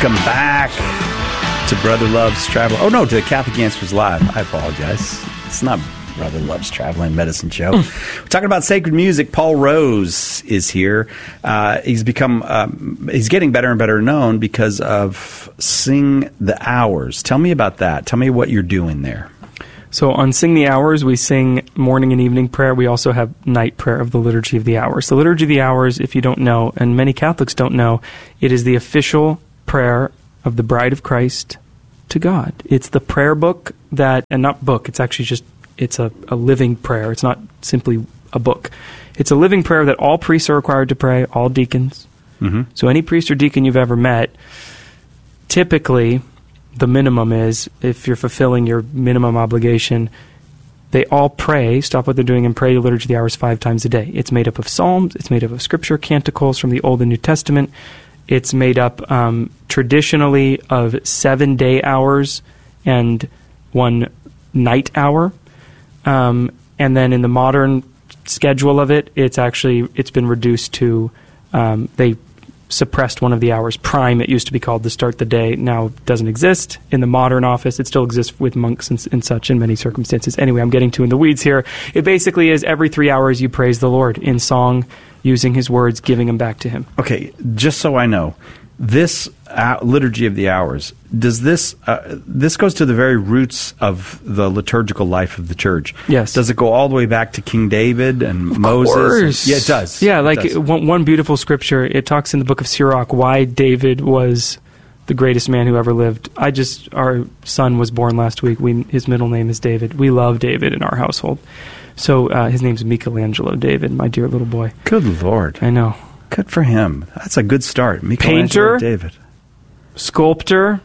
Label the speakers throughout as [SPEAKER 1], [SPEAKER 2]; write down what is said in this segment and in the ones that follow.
[SPEAKER 1] Welcome back to Brother Love's Travel. Oh, no, to the Catholic Answers Live. I apologize. It's not Brother Love's Traveling Medicine Show. We're talking about sacred music. Paul Rose is here. He's getting better and better known because of Sing the Hours. Tell me about that. Tell me what you're doing there.
[SPEAKER 2] So on Sing the Hours, we sing morning and evening prayer. We also have night prayer of the Liturgy of the Hours. The Liturgy of the Hours, if you don't know, and many Catholics don't know, it is the official prayer of the Bride of Christ to God. It's the prayer book that, and not book, it's actually just, it's a living prayer. It's not simply a book. It's a living prayer that all priests are required to pray, all deacons. Mm-hmm. So any priest or deacon you've ever met, typically the minimum is, if you're fulfilling your minimum obligation, they all pray, stop what they're doing, and pray the Liturgy of the Hours 5 times a day. It's made up of psalms. It's made up of scripture, canticles from the Old and New Testament. It's made up traditionally of 7 day hours and 1 night hour. And then in the modern schedule of it, it's been reduced to, they suppressed one of the hours. Prime, it used to be called, to start the day. Now it doesn't exist in the modern office. It still exists with monks and such in many circumstances. Anyway, I'm getting too in the weeds here. It basically is every 3 hours you praise the Lord in song, using his words, giving them back to him.
[SPEAKER 1] Okay, just so I know, this Liturgy of the Hours, does this goes to the very roots of the liturgical life of the church?
[SPEAKER 2] Yes.
[SPEAKER 1] Does it go all the way back to King David and Moses?
[SPEAKER 2] Of course.
[SPEAKER 1] Yeah, it does.
[SPEAKER 2] Yeah, one beautiful scripture, it talks in the book of Sirach why David was the greatest man who ever lived. Our son was born last week. His middle name is David. We love David in our household. So his name's Michelangelo David, my dear little boy.
[SPEAKER 1] Good Lord.
[SPEAKER 2] I know.
[SPEAKER 1] Good for him. That's a good start. Michelangelo
[SPEAKER 2] Painter,
[SPEAKER 1] David.
[SPEAKER 2] Sculptor.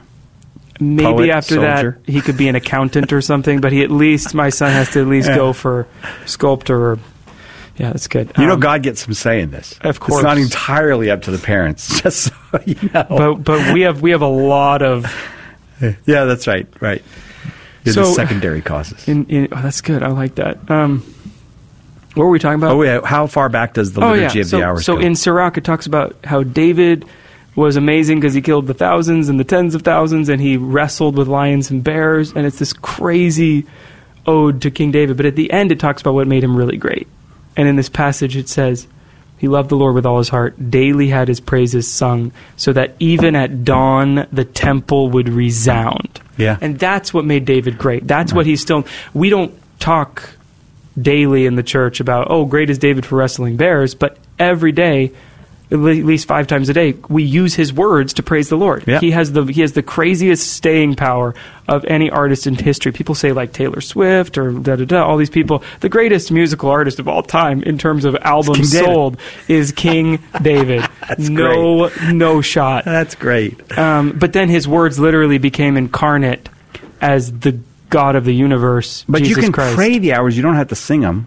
[SPEAKER 2] Maybe
[SPEAKER 1] Poet,
[SPEAKER 2] after
[SPEAKER 1] soldier.
[SPEAKER 2] that he could be an accountant or something, but my son has to at least go for sculptor or, yeah, that's good.
[SPEAKER 1] God gets some say in this.
[SPEAKER 2] Of course.
[SPEAKER 1] It's not entirely up to the parents, just so you know.
[SPEAKER 2] But we have a lot of...
[SPEAKER 1] Yeah, that's right. Right.
[SPEAKER 2] So,
[SPEAKER 1] the secondary causes.
[SPEAKER 2] That's good. I like that. What were we talking about?
[SPEAKER 1] Oh, yeah. How far back does the Liturgy of the Hours go?
[SPEAKER 2] So in Sirach, it talks about how David was amazing because he killed the thousands and the tens of thousands, and he wrestled with lions and bears, and it's this crazy ode to King David. But at the end, it talks about what made him really great. And in this passage, it says, he loved the Lord with all his heart, daily had his praises sung, so that even at dawn the temple would resound.
[SPEAKER 1] Yeah.
[SPEAKER 2] And that's what made David great. That's what he's still... We don't talk daily in the church about, oh, great is David for wrestling bears, but every day, at least 5 times a day, we use his words to praise the Lord.
[SPEAKER 1] Yeah.
[SPEAKER 2] He has the craziest staying power of any artist in history. People say like Taylor Swift or all these people. The greatest musical artist of all time in terms of albums sold is King David.
[SPEAKER 1] That's great.
[SPEAKER 2] No shot.
[SPEAKER 1] That's great.
[SPEAKER 2] But then his words literally became incarnate as the God of the universe,
[SPEAKER 1] but
[SPEAKER 2] Jesus
[SPEAKER 1] you can
[SPEAKER 2] Christ.
[SPEAKER 1] pray the hours. You don't have to sing them.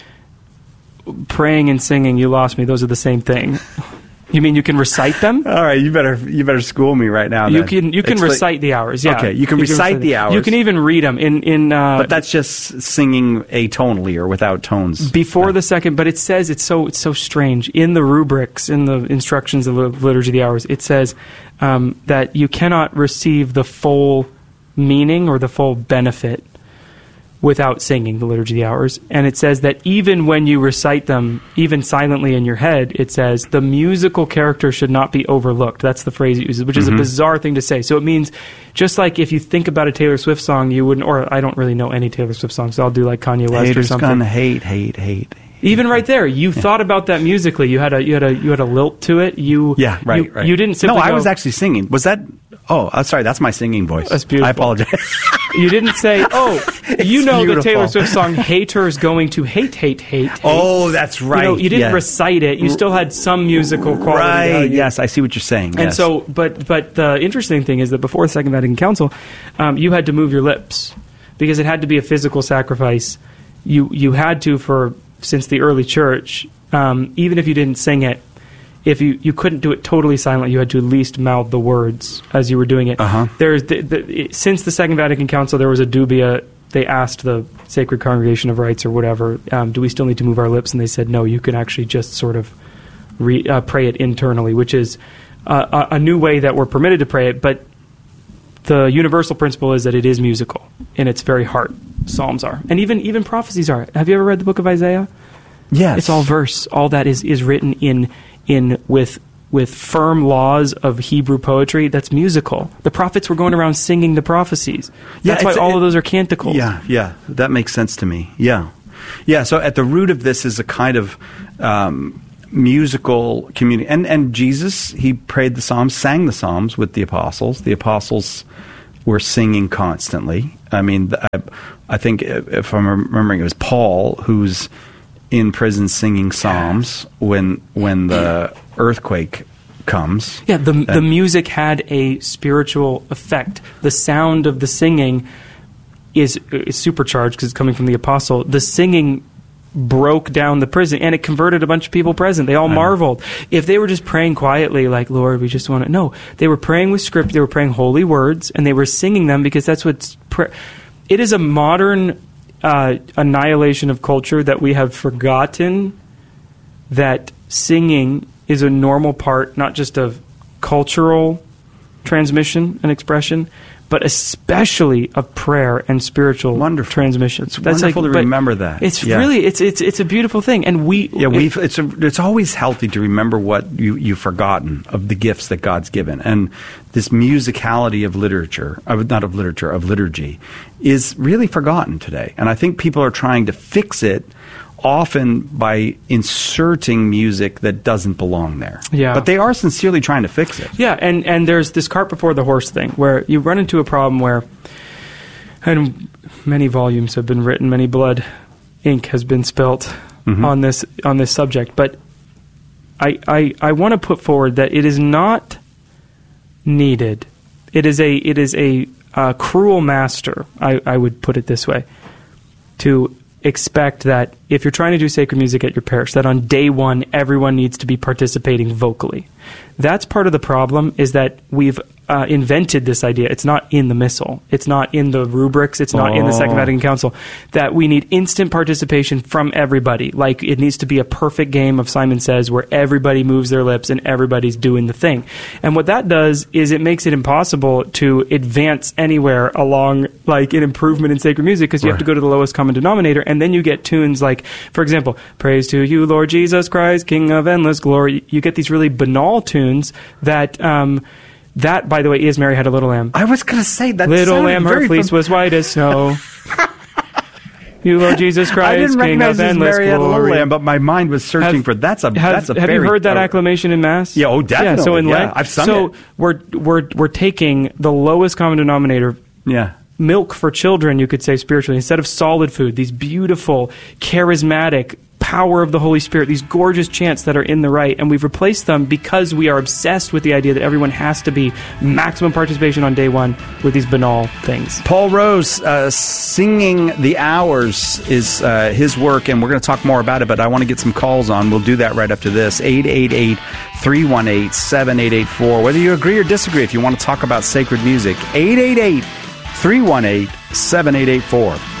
[SPEAKER 2] Praying and singing, you lost me. Those are the same thing. You mean you can recite them?
[SPEAKER 1] All right, you better school me right now.
[SPEAKER 2] You can recite the hours. Yeah.
[SPEAKER 1] Okay, you can recite the hours.
[SPEAKER 2] You can even read them
[SPEAKER 1] but that's just singing atonally or without tones.
[SPEAKER 2] Before the second, but it says it's so strange in the rubrics, in the instructions of the Liturgy of the Hours. It says that you cannot receive the full meaning or the full benefit without singing the Liturgy of the Hours. And it says that even when you recite them, even silently in your head, it says the musical character should not be overlooked. That's the phrase it uses, which is a bizarre thing to say. So it means, just like if you think about a Taylor Swift song, you wouldn't, or I don't really know any Taylor Swift songs, so I'll do like Kanye West or something.
[SPEAKER 1] Gonna hate.
[SPEAKER 2] Even right there, you thought about that musically. You had a lilt to it.
[SPEAKER 1] Right.
[SPEAKER 2] You didn't simply
[SPEAKER 1] I was actually singing. Was that... Oh, I'm sorry. That's my singing voice.
[SPEAKER 2] That's beautiful.
[SPEAKER 1] I apologize.
[SPEAKER 2] You didn't say, the Taylor Swift song, Haters Going to Hate.
[SPEAKER 1] Oh, that's right.
[SPEAKER 2] You didn't recite it. You still had some musical quality.
[SPEAKER 1] Right. Yes, I see what you're saying.
[SPEAKER 2] And so, but the interesting thing is that before the Second Vatican Council, you had to move your lips because it had to be a physical sacrifice. You had to, since the early church, even if you didn't sing it, if you couldn't do it totally silent, you had to at least mouth the words as you were doing it. There's since the Second Vatican Council, there was a dubia. They asked the Sacred Congregation of Rites or whatever, do we still need to move our lips? And they said, no, you can actually just sort of pray it internally, which is a new way that we're permitted to pray it, but the universal principle is that it is musical in its very heart. Psalms are, and even prophecies are. Have you ever read the book of Isaiah?
[SPEAKER 1] Yes,
[SPEAKER 2] it's all verse. All that is written in with firm laws of Hebrew poetry. That's musical. The prophets were going around singing the prophecies. That's why all of those are canticles.
[SPEAKER 1] Yeah, that makes sense to me. Yeah. So at the root of this is a kind of musical community, and Jesus, he prayed the Psalms, sang the Psalms with the apostles. The apostles were singing constantly. I mean, I think if I'm remembering, it was Paul who's in prison singing Psalms when the earthquake comes.
[SPEAKER 2] Yeah, the music had a spiritual effect. The sound of the singing is supercharged because it's coming from the apostle. The singing broke down the prison, and it converted a bunch of people present. They all marveled. If they were just praying quietly, like, Lord, we just want to... No, they were praying with script, they were praying holy words, and they were singing them because that's what... It is a modern annihilation of culture that we have forgotten that singing is a normal part, not just of cultural transmission and expression, but especially of prayer and spiritual transmission.
[SPEAKER 1] It's wonderful to remember that.
[SPEAKER 2] It's really it's a beautiful thing, and
[SPEAKER 1] it's always healthy to remember what you've forgotten of the gifts that God's given, and this musicality of liturgy, is really forgotten today. And I think people are trying to fix it, often by inserting music that doesn't belong there.
[SPEAKER 2] Yeah.
[SPEAKER 1] But they are sincerely trying to fix it.
[SPEAKER 2] Yeah, and there's this cart before the horse thing, where you run into a problem where, and many volumes have been written, many blood ink has been spilt on this subject, but I want to put forward that it is not needed. It is a cruel master, I would put it this way, to expect that if you're trying to do sacred music at your parish, that on day one, everyone needs to be participating vocally. That's part of the problem, is that we've invented this idea. It's not in the Missal. It's not in the rubrics. It's not in the Second Vatican Council. That we need instant participation from everybody. Like, it needs to be a perfect game of Simon Says, where everybody moves their lips and everybody's doing the thing. And what that does is it makes it impossible to advance anywhere along, like, an improvement in sacred music, because you have to go to the lowest common denominator, and then you get tunes like, for example, Praise to you, Lord Jesus Christ, King of endless glory. You get these really banal tunes that... that, by the way, is Mary Had a Little Lamb.
[SPEAKER 1] I was going to say that.
[SPEAKER 2] Little lamb, her fleece was white as snow. You, Lord Jesus Christ,
[SPEAKER 1] I didn't
[SPEAKER 2] King
[SPEAKER 1] recognize
[SPEAKER 2] of endless
[SPEAKER 1] Mary Had a Little
[SPEAKER 2] glory.
[SPEAKER 1] Lamb, but my mind was searching for that's a
[SPEAKER 2] Have you heard that acclamation in Mass?
[SPEAKER 1] Yeah, oh, definitely.
[SPEAKER 2] Yeah, so in Lent,
[SPEAKER 1] I've sung it.
[SPEAKER 2] We're taking the lowest common denominator.
[SPEAKER 1] Yeah.
[SPEAKER 2] Milk for children, you could say, spiritually, instead of solid food. These beautiful, charismatic, power of the Holy Spirit, these gorgeous chants that are in the rite, and we've replaced them because we are obsessed with the idea that everyone has to be maximum participation on day one with these banal things.
[SPEAKER 1] Paul Rose, Singing the Hours is his work, and we're going to talk more about it, but I want to get some calls on. We'll do that right after this. 888-318-7884. Whether you agree or disagree, if you want to talk about sacred music, 888-318-7884.